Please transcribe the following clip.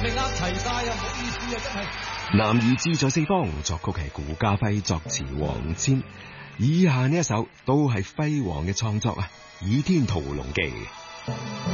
命啱齊晒啊！唔好意思啊，真係。 男兒志在四方，作曲係顧嘉輝，作詞黃霑。以下呢一首都係輝煌嘅創作啊，《倚天屠龍記》。